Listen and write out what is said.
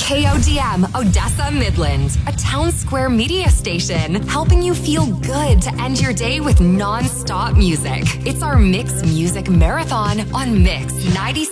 KODM Odessa Midland, a town square media station helping you feel good to end your day with non-stop music. It's our Mix Music Marathon on Mix 96.